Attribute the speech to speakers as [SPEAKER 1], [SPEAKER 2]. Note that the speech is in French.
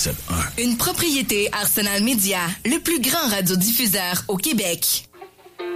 [SPEAKER 1] 107.1.
[SPEAKER 2] Une propriété Arsenal Média, le plus grand radiodiffuseur au Québec.